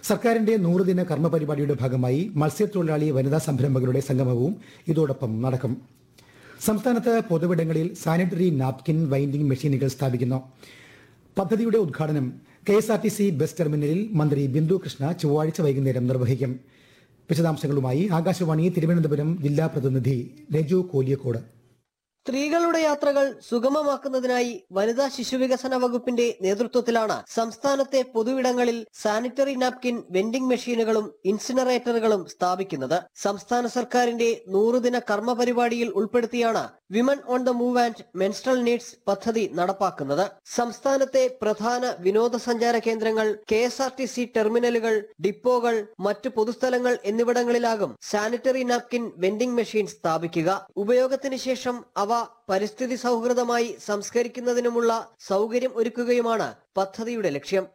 സർക്കാരിന്റെ 100 ദിന കർമ്മ പരിപാടിയുടെ ഭാഗമായി മത്സ്യത്തൊഴിലാളി വനിതാ സംരംഭകരുടെ സംഗമവും ഇതോടൊപ്പം നടക്കും. സംസ്ഥാനത്ത് പൊതുവിടങ്ങളിൽ സാനിറ്ററി നാപ്കിൻ വൈൻഡിംഗ് മെഷീനുകൾ സ്ഥാപിക്കുന്നു. പദ്ധതിയുടെ ഉദ്ഘാടനം KSRTC ബസ് ടെർമിനലിൽ മന്ത്രി ബിന്ദു കൃഷ്ണ ചൊവ്വാഴ്ച വൈകുന്നേരം നിർവഹിക്കും. വിശദാംശങ്ങളുമായി ആകാശവാണി തിരുവനന്തപുരം ജില്ലാ പ്രതിനിധി രജു കോലിയക്കോട്. സ്ത്രീകളുടെ യാത്രകൾ സുഗമമാക്കുന്നതിനായി വനിതാ ശിശുവികസന വകുപ്പിന്റെ നേതൃത്വത്തിലാണ് സംസ്ഥാനത്തെ പൊതുവിടങ്ങളിൽ സാനിറ്ററി നാപ്കിൻ വെൻഡിംഗ് മെഷീനുകളും ഇൻസിനറേറ്ററുകളും സ്ഥാപിക്കുന്നത്. സംസ്ഥാന സർക്കാരിന്റെ 100 ദിന കർമ്മ പരിപാടിയിൽ ഉൾപ്പെടുത്തിയാണ് women on the move and menstrual needs പദ്ധതി നടപ്പാക്കുന്നത്. സംസ്ഥാനത്തെ പ്രധാന വിനോദസഞ്ചാര കേന്ദ്രങ്ങൾ, KSRTC ടെർമിനലുകൾ, ഡിപ്പോകൾ, മറ്റു പൊതുസ്ഥലങ്ങൾ എന്നിവിടങ്ങളിലാകും സാനിറ്ററി നാപ്കിൻ വെൻഡിംഗ് മെഷീൻ സ്ഥാപിക്കുക. ഉപയോഗത്തിന് ശേഷം അവ പരിസ്ഥിതി സൗഹൃദമായി സംസ്കരിക്കുന്നതിനുമുള്ള സൗകര്യം ഒരുക്കുകയുമാണ് പദ്ധതിയുടെ ലക്ഷ്യം.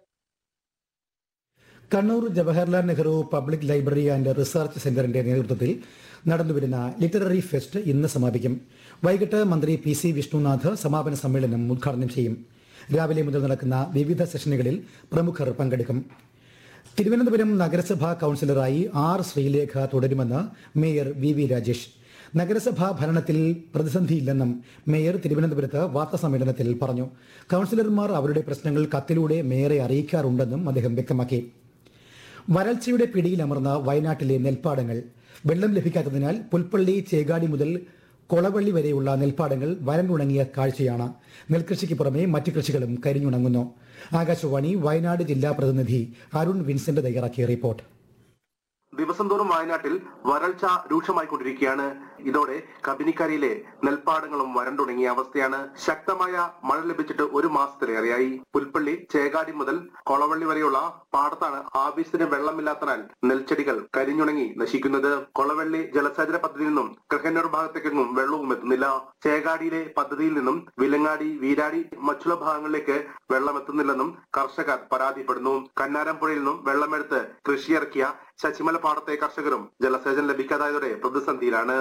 Kannur Jawaharlal Nehru public library and research സെന്ററിന്റെ നേതൃത്വത്തിൽ നടന്നുവരുന്ന ലിറ്റററി ഫെസ്റ്റ് ഇന്ന് സമാപിക്കും. വൈകിട്ട് മന്ത്രി PC വിഷ്ണുനാഥ് സമാപന സമ്മേളനം ഉദ്ഘാടനം ചെയ്യും. രാവിലെ മുതൽ നടക്കുന്ന വിവിധ സെഷനുകളിൽ പ്രമുഖർ പങ്കെടുക്കും. തിരുവനന്തപുരം നഗരസഭാ കൌൺസിലറായി R ശ്രീലേഖ തുടരുമെന്ന് മേയർ VV രാജേഷ്. നഗരസഭാ ഭരണത്തിൽ പ്രതിസന്ധിയില്ലെന്നും മേയർ തിരുവനന്തപുരത്ത് വാർത്താസമ്മേളനത്തിൽ പറഞ്ഞു. കൌൺസിലർമാർ അവരുടെ പ്രശ്നങ്ങൾ കത്തിലൂടെ മേയറെ അറിയിക്കാറുണ്ടെന്നും അദ്ദേഹം വ്യക്തമാക്കി. വരൾച്ചയുടെ പിടിയിലമർന്ന വയനാട്ടിലെ നെൽപ്പാടങ്ങൾ വെള്ളം ലഭിക്കാത്തതിനാൽ പുൽപ്പള്ളി ചേകാടി മുതൽ കൊളവള്ളി വരെയുള്ള നെൽപ്പാടങ്ങൾ വരണ്ടുണങ്ങിയ കാഴ്ചയാണ്. നെൽകൃഷിക്ക് പുറമെ മറ്റു കൃഷികളും കരിഞ്ഞുണങ്ങുന്നു. ആകാശവാണി വയനാട് ജില്ലാ പ്രതിനിധി അരുൺ വിൻസെന്റ് തയ്യാറാക്കിയ റിപ്പോർട്ട്. ദിവസം തോറും വയനാട്ടിൽ വരൾച്ച രൂക്ഷമായിക്കൊണ്ടിരിക്കുകയാണ്. ഇതോടെ കബിനിക്കരയിലെ നെൽപ്പാടങ്ങളും വരണ്ടുണങ്ങിയ അവസ്ഥയാണ്. ശക്തമായ മഴ ലഭിച്ചിട്ട് ഒരു മാസത്തിലേറെയായി. പുൽപ്പള്ളി ചേകാടി മുതൽ കൊളവള്ളി വരെയുള്ള പാടത്താണ് ആവശ്യത്തിന് വെള്ളമില്ലാത്തതിനാൽ നെൽച്ചെടികൾ കരിഞ്ഞുണങ്ങി നശിക്കുന്നത്. കൊളവള്ളി ജലസേചന പദ്ധതിയിൽ നിന്നും കൃഹന്നൂർ ഭാഗത്തേക്കൊന്നും വെള്ളവും എത്തുന്നില്ല. ചേകാടിയിലെ പദ്ധതിയിൽ നിന്നും വിലങ്ങാടി, വീരാടി, മറ്റുള്ള ഭാഗങ്ങളിലേക്ക് വെള്ളം എത്തുന്നില്ലെന്നും കർഷകർ പരാതിപ്പെടുന്നു. കന്നാരംപുഴയിൽ നിന്നും വെള്ളമെടുത്ത് കൃഷിയിറക്കിയ ശശിമല പാടത്തെ കർഷകരും ജലസേചനം ലഭിക്കാതായതോടെ പ്രതിസന്ധിയിലാണ്.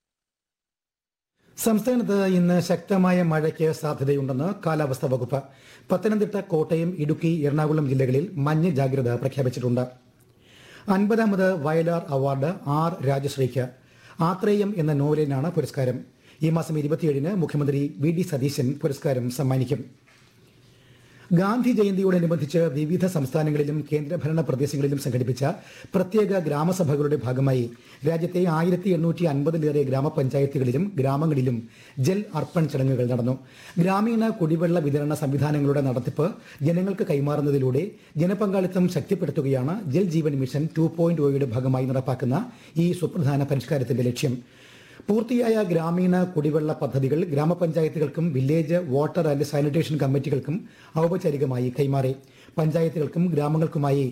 സംസ്ഥാനത്ത് ഇന്ന് ശക്തമായ മഴയ്ക്ക് സാധ്യതയുണ്ടെന്ന് കാലാവസ്ഥാ വകുപ്പ്. പത്തനംതിട്ട, കോട്ടയം, ഇടുക്കി, എറണാകുളം ജില്ലകളിൽ മഞ്ഞ ജാഗ്രത പ്രഖ്യാപിച്ചിട്ടുണ്ട്. 50ാമത് വയലാർ അവാർഡ് R രാജശ്രീക്ക്. ആത്രേയം എന്ന നോവലിനാണ് പുരസ്കാരം. ഈ മാസം 27-ന് മുഖ്യമന്ത്രി VD സതീശൻ പുരസ്കാരം സമ്മാനിക്കും. ഗാന്ധി ജയന്തിയോടനുബന്ധിച്ച് വിവിധ സംസ്ഥാനങ്ങളിലും കേന്ദ്രഭരണ പ്രദേശങ്ങളിലും സംഘടിപ്പിച്ച പ്രത്യേക ഗ്രാമസഭകളുടെ ഭാഗമായി രാജ്യത്തെ 1850-ലേറെ ഗ്രാമപഞ്ചായത്തുകളിലും ഗ്രാമങ്ങളിലും ജൽ അർപ്പൺ ചടങ്ങുകൾ നടന്നു. ഗ്രാമീണ കുടിവെള്ള വിതരണ സംവിധാനങ്ങളുടെ നടത്തിപ്പ് ജനങ്ങൾക്ക് കൈമാറുന്നതിലൂടെ ജനപങ്കാളിത്തം ശക്തിപ്പെടുത്തുകയാണ് ജൽ ജീവൻ മിഷൻ 2.0യുടെ ഭാഗമായി നടപ്പാക്കുന്ന ഈ സുപ്രധാന പരിഷ്കാരത്തിന്റെ ലക്ഷ്യം. പൂർത്തിയായ ഗ്രാമീണ കുടിവെള്ള പദ്ധതികൾ ഗ്രാമപഞ്ചായത്തുകൾക്കും വില്ലേജ് വാട്ടർ ആൻഡ് സാനിറ്റേഷൻ കമ്മിറ്റികൾക്കും ഔപചാരികമായി കൈമാറി. പഞ്ചായത്തുകൾക്കും ഗ്രാമങ്ങൾക്കുമായി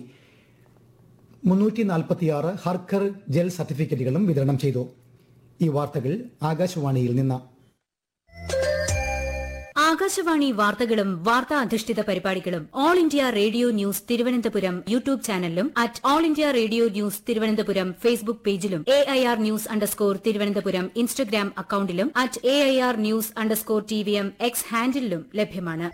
346 ഹർഘർ ജൽ സർട്ടിഫിക്കറ്റുകളും വിതരണം ചെയ്തു. ഈ വാർത്തകൾ ആകാശവാണിയിൽ നിന്ന്. ആകാശവാണി വാർത്തകളും വാർത്താ അധിഷ്ഠിത പരിപാടികളും all India radio news Thiruvananthapuram YouTube ചാനലിലും all India radio news Thiruvananthapuram Facebook പേജിലും AIR _ തിരുവനന്തപുരം ഇൻസ്റ്റഗ്രാം അക്കൌണ്ടിലും AIR News _TVM X ഹാൻഡിലും ലഭ്യമാണ്.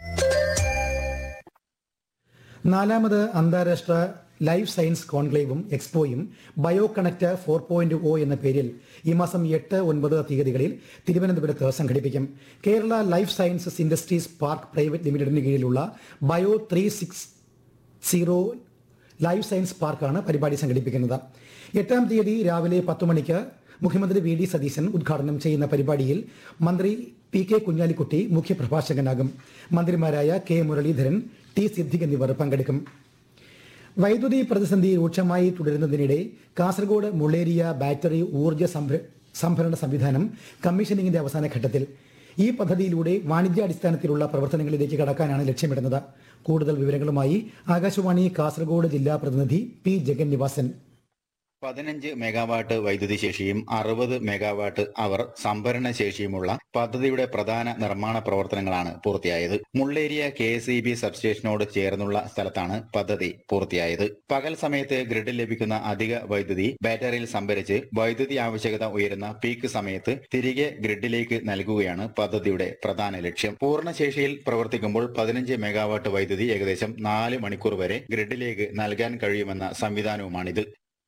4ാമത് അന്താരാഷ്ട്ര ലൈഫ് സയൻസ് കോൺക്ലേവും എക്സ്പോയും ബയോ കണക്ട് 4.0 എന്ന പേരിൽ ഈ മാസം 8, 9 തീയതികളിൽ തിരുവനന്തപുരത്ത് സംഘടിപ്പിക്കും. Kerala life sciences industries park private ലിമിറ്റഡിന് കീഴിലുള്ള ബയോ 360 ലൈഫ് സയൻസ് പാർക്കാണ് പരിപാടി സംഘടിപ്പിക്കുന്നത്. 8-ാം തീയതി രാവിലെ 10 മണിക്ക് മുഖ്യമന്ത്രി VD സതീശൻ ഉദ്ഘാടനം ചെയ്യുന്ന പരിപാടിയിൽ മന്ത്രി PK കുഞ്ഞാലിക്കുട്ടി മുഖ്യപ്രഭാഷകനാകും. മന്ത്രിമാരായ K മുരളീധരൻ, T സിദ്ദിഖ് എന്നിവർ പങ്കെടുക്കും. വൈദ്യുതി പ്രതിസന്ധി രൂക്ഷമായി തുടരുന്നതിനിടെ കാസർഗോഡ് മുള്ളേരിയ ബാറ്ററി ഊർജ്ജ സംഭരണ സംവിധാനം കമ്മീഷനിങ്ങിന്റെ അവസാന ഘട്ടത്തിൽ. ഈ പദ്ധതിയിലൂടെ വാണിജ്യാടിസ്ഥാനത്തിലുള്ള പ്രവർത്തനങ്ങളിലേക്ക് കടക്കാനാണ് ലക്ഷ്യമിടുന്നത്. കൂടുതൽ വിവരങ്ങളുമായി ആകാശവാണി കാസർഗോഡ് ജില്ലാ പ്രതിനിധി P ജഗന്നിവാസൻ. 15 മെഗാവാട്ട് വൈദ്യുതി ശേഷിയും 60 മെഗാവാട്ട് അവർ സംഭരണ ശേഷിയുമുള്ള പദ്ധതിയുടെ പ്രധാന നിർമ്മാണ പ്രവർത്തനങ്ങളാണ് പൂർത്തിയായത്. മുള്ളേരിയ KSEB സബ്സ്റ്റേഷനോട് ചേർന്നുള്ള സ്ഥലത്താണ് പദ്ധതി പൂർത്തിയായത്. പകൽ സമയത്ത് ഗ്രിഡിൽ ലഭിക്കുന്ന അധിക വൈദ്യുതി ബാറ്ററിയിൽ സംഭരിച്ച് വൈദ്യുതി ആവശ്യകത ഉയരുന്ന പീക്ക് സമയത്ത് തിരികെ ഗ്രിഡിലേക്ക് നൽകുകയാണ് പദ്ധതിയുടെ പ്രധാന ലക്ഷ്യം. പൂർണ്ണശേഷിയിൽ പ്രവർത്തിക്കുമ്പോൾ 15 മെഗാവാട്ട് വൈദ്യുതി ഏകദേശം 4 മണിക്കൂർ വരെ ഗ്രിഡിലേക്ക് നൽകാൻ കഴിയുമെന്ന സംവിധാനവുമാണിത്.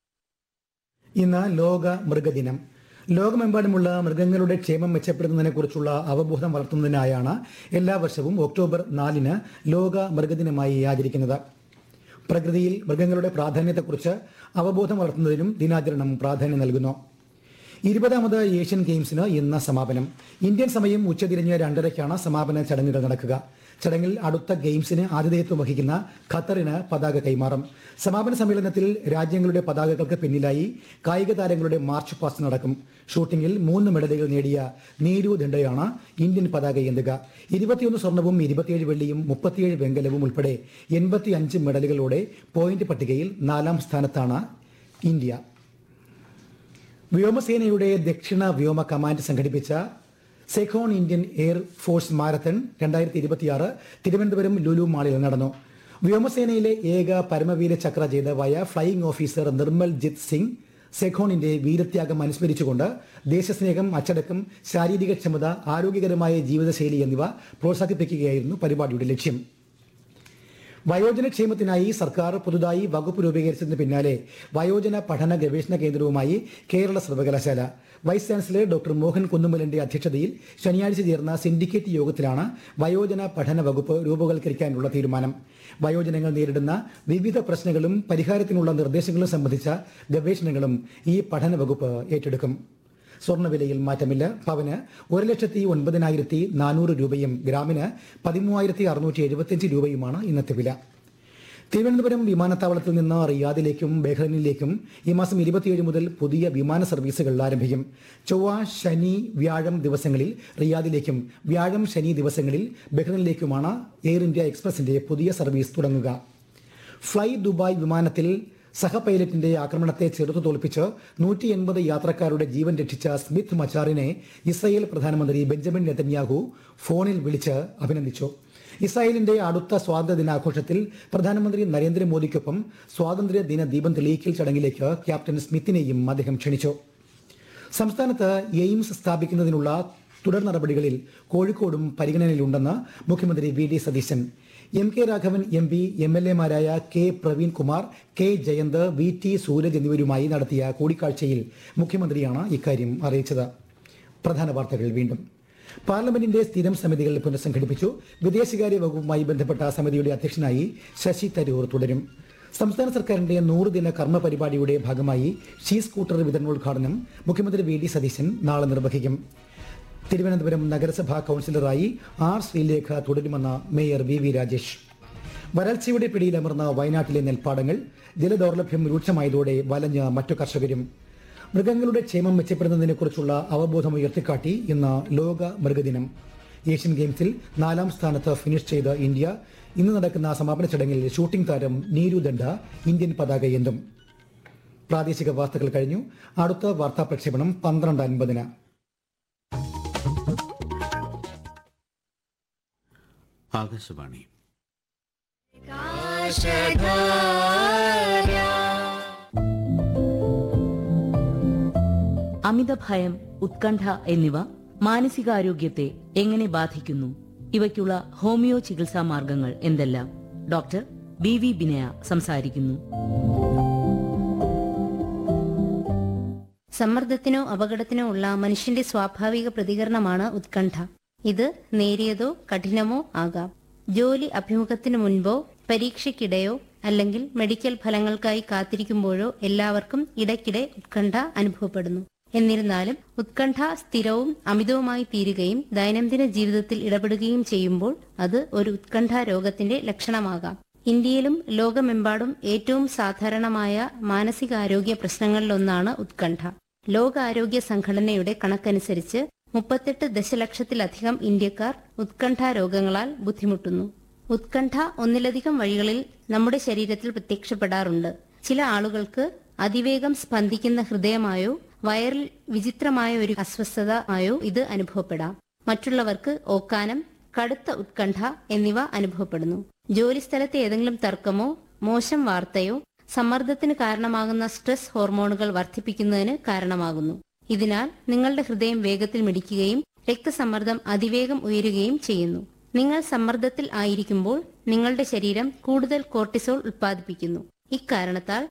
ഇന്ന് ലോക മൃഗദിനം. ലോകമെമ്പാടുമുള്ള മൃഗങ്ങളുടെ ക്ഷേമം മെച്ചപ്പെടുത്തുന്നതിനെക്കുറിച്ചുള്ള അവബോധം വളർത്തുന്നതിനായാണ് എല്ലാ വർഷവും ഒക്ടോബർ 4 ലോക മൃഗദിനമായി ആചരിക്കുന്നത്. പ്രകൃതിയിൽ മൃഗങ്ങളുടെ പ്രാധാന്യത്തെക്കുറിച്ച് അവബോധം വളർത്തുന്നതിനും ദിനാചരണം പ്രാധാന്യം നൽകുന്നു. 20ാമത് ഏഷ്യൻ ഗെയിംസിന് ഇന്ന് സമാപനം. ഇന്ത്യൻ സമയം ഉച്ചതിരിഞ്ഞ് 2:30 സമാപന ചടങ്ങുകൾ നടക്കുക. ചടങ്ങിൽ അടുത്ത ഗെയിംസിന് ആതിഥേയത്വം വഹിക്കുന്ന ഖത്തറിന് പതാക കൈമാറും. സമാപന സമ്മേളനത്തിൽ രാജ്യങ്ങളുടെ പതാകകൾക്ക് പിന്നിലായി കായിക താരങ്ങളുടെ മാർച്ച് പാസ്റ്റ് നടക്കും. ഷൂട്ടിംഗിൽ 3 മെഡലുകൾ നേടിയ നീരു ദണ്ഡയാണ് ഇന്ത്യൻ പതാക ഏന്തുക. 21 സ്വർണവും 27 വെള്ളിയും 37 വെങ്കലവും ഉൾപ്പെടെ 85 മെഡലുകളോടെ പോയിന്റ് പട്ടികയിൽ 4ാം സ്ഥാനത്താണ് ഇന്ത്യ. വ്യോമസേനയുടെ ദക്ഷിണ വ്യോമ കമാൻഡ് സംഘടിപ്പിച്ച Sekhon Indian air force marathon 2026 Thiruvananthapuram Lulu മാളിൽ നടന്നു. വ്യോമസേനയിലെ ഏക പരമവീര ചക്ര ജേതാവായ ഫ്ലൈയിംഗ് ഓഫീസർ നിർമ്മൽ ജിത് സിംഗ് സെഖോണിന്റെ വീരത്യാഗം അനുസ്മരിച്ചുകൊണ്ട് ദേശസ്നേഹം, അച്ചടക്കം, ശാരീരികക്ഷമത, ആരോഗ്യകരമായ ജീവിതശൈലി എന്നിവ പ്രോത്സാഹിപ്പിക്കുകയായിരുന്നു പരിപാടിയുടെ ലക്ഷ്യം. വയോജനക്ഷേമത്തിനായി സർക്കാർ പുതുതായി വകുപ്പ് രൂപീകരിച്ചതിന് പിന്നാലെ വയോജന പഠന ഗവേഷണ കേന്ദ്രവുമായി കേരള സർവകലാശാല വൈസ് ചാൻസലർ ഡോക്ടർ മോഹൻ കുന്നുമലിന്റെ അധ്യക്ഷതയിൽ ശനിയാഴ്ച ചേർന്ന സിൻഡിക്കേറ്റ് യോഗത്തിലാണ് വയോജന പഠന വകുപ്പ് രൂപവൽക്കരിക്കാനുള്ള തീരുമാനം. വയോജനങ്ങൾ നേരിടുന്ന വിവിധ പ്രശ്നങ്ങളും പരിഹാരത്തിനുള്ള നിർദ്ദേശങ്ങളും സംബന്ധിച്ച ഗവേഷണങ്ങളും ഈ പഠന വകുപ്പ് ഏറ്റെടുക്കും. സ്വർണ്ണവിലയിൽ മാറ്റമില്ല. പവന് 1,09,400 രൂപയും ഗ്രാമിന് 13,675 രൂപയുമാണ് ഇന്നത്തെ വില. തിരുവനന്തപുരം വിമാനത്താവളത്തിൽ നിന്ന് റിയാദിലേക്കും ബഹ്റൈനിലേക്കും ഈ മാസം 27 മുതൽ പുതിയ വിമാന സർവീസുകൾ ആരംഭിക്കും. ചൊവ്വ, ശനി, വ്യാഴം ദിവസങ്ങളിൽ റിയാദിലേക്കും വ്യാഴം, ശനി ദിവസങ്ങളിൽ ബഹ്റൈനിലേക്കുമാണ് എയർ ഇന്ത്യ എക്സ്പ്രസിന്റെ പുതിയ സർവീസ് തുടങ്ങുക. ഫ്ലൈ ദുബായ് വിമാനത്തിൽ സഹ പൈലറ്റിന്റെ ആക്രമണത്തെ ചെറുത്തു തോൽപ്പിച്ച് 180 യാത്രക്കാരുടെ ജീവൻ രക്ഷിച്ച സ്മിത്ത് മച്ചാറിനെ ഇസ്രായേൽ പ്രധാനമന്ത്രി ബെഞ്ചമിൻ നെതന്യാഹു ഫോണിൽ വിളിച്ച് അഭിനന്ദിച്ചു. ഇസ്രായേലിന്റെ അടുത്ത സ്വാതന്ത്ര്യ ദിനാഘോഷത്തിൽ പ്രധാനമന്ത്രി നരേന്ദ്രമോദിക്കൊപ്പം സ്വാതന്ത്ര്യ ദിന ദീപം തെളിയിക്കൽ ചടങ്ങിലേക്ക് ക്യാപ്റ്റൻ സ്മിത്തിനെയും അദ്ദേഹം ക്ഷണിച്ചു. സംസ്ഥാനത്ത് എയിംസ് സ്ഥാപിക്കുന്നതിനുള്ള തുടർ നടപടികളിൽ കോഴിക്കോടും പരിഗണനയിലുണ്ടെന്ന് മുഖ്യമന്ത്രി VD Satheesan. MK Raghavan MP, MLA മാരായ K Praveenkumar, K Jayant, VT Sooraj എന്നിവരുമായി നടത്തിയ കൂടിക്കാഴ്ചയിൽ മുഖ്യമന്ത്രിയാണ് ഇക്കാര്യം അറിയിച്ചത്. പ്രധാന വാർത്തകൾ വീണ്ടും. പാർലമെന്റിന്റെ സ്ഥിരം സമിതികൾ പുനഃസംഘടിപ്പിച്ചു. വിദേശകാര്യ വകുപ്പുമായി ബന്ധപ്പെട്ട സമിതിയുടെ അധ്യക്ഷനായി ശശി തരൂർ തുടരും. സംസ്ഥാന സർക്കാരിന്റെ 100 ദിന കർമ്മ പരിപാടിയുടെ ഭാഗമായി ഷീ സ്കൂട്ടർ വിതരണോദ്ഘാടനം മുഖ്യമന്ത്രി VD സതീശൻ നാളെ നിർവഹിക്കും. തിരുവനന്തപുരം നഗരസഭാ കൌൺസിലറായി R ശ്രീലേഖ തുടരുമെന്ന് മേയർ VV രാജേഷ്. വരൾച്ചയുടെ പിടിയിലമർന്ന വയനാട്ടിലെ നെൽപ്പാടങ്ങൾ. ജലദൗർലഭ്യം രൂക്ഷമായതോടെ വലഞ്ഞ മറ്റു കർഷകരും. മൃഗങ്ങളുടെ ക്ഷേമം മെച്ചപ്പെടുന്നതിനെക്കുറിച്ചുള്ള അവബോധം ഉയർത്തിക്കാട്ടി ഇന്ന് ലോക മൃഗദിനം. ഏഷ്യൻ ഗെയിംസിൽ 4ാം സ്ഥാനത്ത് ഫിനിഷ് ചെയ്ത ഇന്ത്യ. ഇന്ന് നടക്കുന്ന സമാപന ചടങ്ങിൽ ഷൂട്ടിംഗ് താരം നീരു ദണ്ഡ ഇന്ത്യൻ പതാക ഏന്തും. പ്രാദേശിക വാർത്തകൾ കഴിഞ്ഞു. അടുത്ത വാർത്താ പ്രക്ഷേപണം 12:50. ആകാശവാണി. അമിതഭയം, ഉത്കണ്ഠ എന്നിവ മാനസികാരോഗ്യത്തെ എങ്ങനെ ബാധിക്കുന്നു? ഇവയ്ക്കുള്ള ഹോമിയോ ചികിത്സാ മാർഗങ്ങൾ എന്തെല്ലാം? ഡോക്ടർ BV ബിനയ സംസാരിക്കുന്നു. സമ്മർദ്ദത്തിനോ അപകടത്തിനോ ഉള്ള മനുഷ്യന്റെ സ്വാഭാവിക പ്രതികരണമാണ് ഉത്കണ്ഠ. ഇത് നേരിയതോ കഠിനമോ ആകാം. ജോലി അഭിമുഖത്തിനു മുൻപോ പരീക്ഷയ്ക്കിടെയോ അല്ലെങ്കിൽ മെഡിക്കൽ ഫലങ്ങൾക്കായി കാത്തിരിക്കുമ്പോഴോ എല്ലാവർക്കും ഇടയ്ക്കിടെ ഉത്കണ്ഠ അനുഭവപ്പെടുന്നു. എന്നിരുന്നാലും ഉത്കണ്ഠ സ്ഥിരവും അമിതവുമായി തീരുകയും ദൈനംദിന ജീവിതത്തിൽ ഇടപെടുകയും ചെയ്യുമ്പോൾ അത് ഒരു ഉത്കണ്ഠ രോഗത്തിന്റെ ലക്ഷണമാകാം. ഇന്ത്യയിലും ലോകമെമ്പാടും ഏറ്റവും സാധാരണമായ മാനസികാരോഗ്യ പ്രശ്നങ്ങളിലൊന്നാണ് ഉത്കണ്ഠ. ലോകാരോഗ്യ സംഘടനയുടെ കണക്കനുസരിച്ച് 38 ദശലക്ഷത്തിലധികം ഇന്ത്യക്കാർ ഉത്കണ്ഠ രോഗങ്ങളാൽ ബുദ്ധിമുട്ടുന്നു. ഉത്കണ്ഠ ഒന്നിലധികം വഴികളിൽ നമ്മുടെ ശരീരത്തിൽ പ്രത്യക്ഷപ്പെടാറുണ്ട്. ചില ആളുകൾക്ക് അതിവേഗം സ്പന്ദിക്കുന്ന ഹൃദയമായോ വയറിൽ വിചിത്രമായ ഒരു അസ്വസ്ഥത ആയോ ഇത് അനുഭവപ്പെടാം. മറ്റുള്ളവർക്ക് ഓക്കാനം, കടുത്ത ഉത്കണ്ഠ എന്നിവ അനുഭവപ്പെടുന്നു. ജോലിസ്ഥലത്തെ ഏതെങ്കിലും തർക്കമോ മോശം വാർത്തയോ സമ്മർദ്ദത്തിന് കാരണമാകുന്ന സ്ട്രെസ് ഹോർമോണുകൾ വർദ്ധിപ്പിക്കുന്നതിന് കാരണമാകുന്നു. ഇതിനാൽ നിങ്ങളുടെ ഹൃദയം വേഗത്തിൽ മിടിക്കുകയും രക്തസമ്മർദ്ദം അതിവേഗം ഉയരുകയും ചെയ്യുന്നു. നിങ്ങൾ സമ്മർദ്ദത്തിൽ ആയിരിക്കുമ്പോൾ നിങ്ങളുടെ ശരീരം കൂടുതൽ കോർട്ടിസോൾ ഉത്പാദിപ്പിക്കുന്നു. ഇക്കാരണത്താൽ